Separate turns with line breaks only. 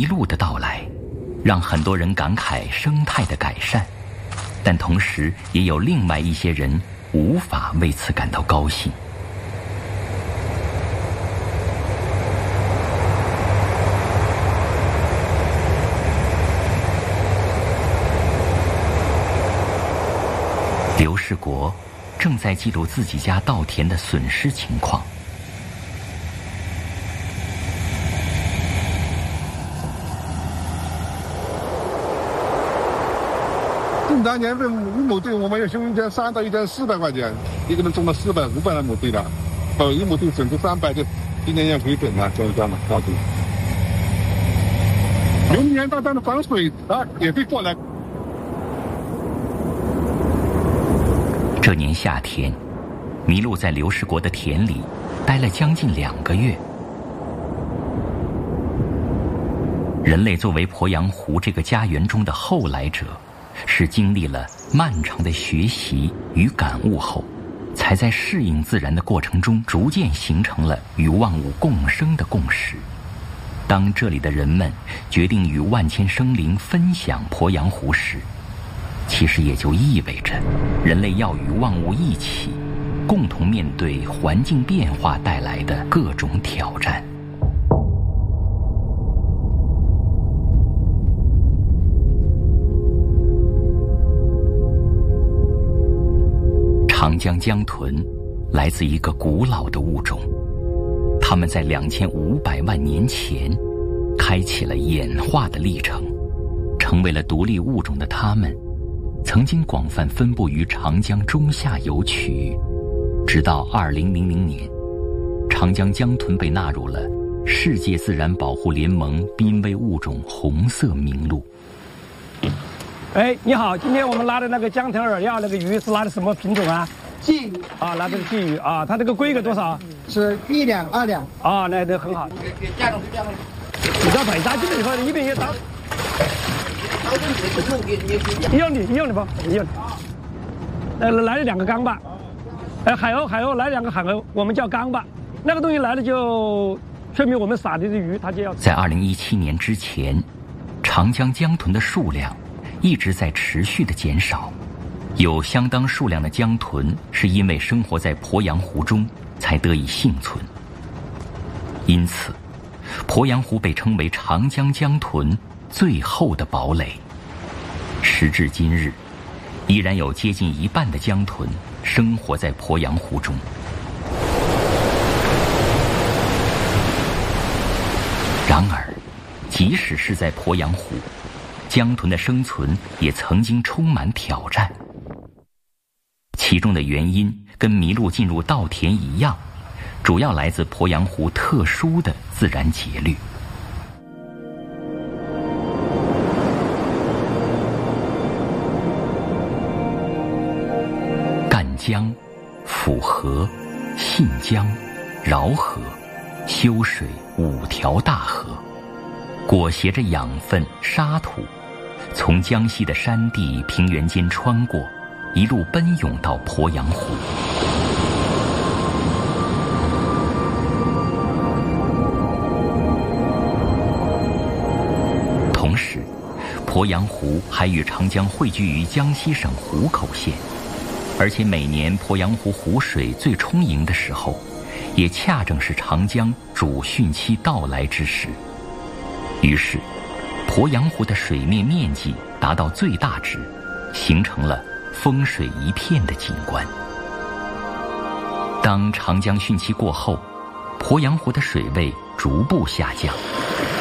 麋鹿的到来，让很多人感慨生态的改善，但同时也有另外一些人无法为此感到高兴。刘世国正在记录自己家稻田的损失情况。
当年这一亩地我们要凶1.3到1.4块钱，一个人种了400、500来亩地了，一亩地损失300，就今年要回本了，这样嘛，到底。明年到这的防水也会过来。
这年夏天，麋鹿在刘世国的田里待了将近2个月。人类作为鄱阳湖这个家园中的后来者，是经历了漫长的学习与感悟后，才在适应自然的过程中逐渐形成了与万物共生的共识。当这里的人们决定与万千生灵分享鄱阳湖时，其实也就意味着人类要与万物一起共同面对环境变化带来的各种挑战。长江江豚来自一个古老的物种，它们在2500万年前开启了演化的历程，成为了独立物种的它们曾经广泛分布于长江中下游区域，直到2000年，长江江豚被纳入了世界自然保护联盟濒危物种红色名录。
哎，你好，今天我们拿的那个江豚饵料那个鱼是拿的什么品种啊？
鲫鱼
啊，拿的是鲫鱼啊，它这个规格多少？
是1两2两
啊，那都很好。你知道摆扎进来以后，一边也打。一样的吧，一样的。来了2个缸吧，海鸥来2个海鸥，我们叫缸吧。那个东西来了就说明我们撒的这鱼它就要。
在2017年之前，长江江豚的数量一直在持续的减少，有相当数量的江豚是因为生活在鄱阳湖中才得以幸存。因此，鄱阳湖被称为长江江豚最后的堡垒。时至今日，依然有接近1半的江豚生活在鄱阳湖中。然而，即使是在鄱阳湖，江豚的生存也曾经充满挑战。其中的原因跟麋鹿进入稻田一样，主要来自鄱阳湖特殊的自然节律。赣江、抚河、信江、饶河、修水5条大河，裹挟着养分、沙土，从江西的山地平原间穿过，一路奔涌到鄱阳湖。同时，鄱阳湖还与长江汇聚于江西省湖口县，而且每年鄱阳湖湖水最充盈的时候，也恰正是长江主汛期到来之时。于是，鄱阳湖的水面面积达到最大值，形成了风水一片的景观。当长江汛期过后，鄱阳湖的水位逐步下降，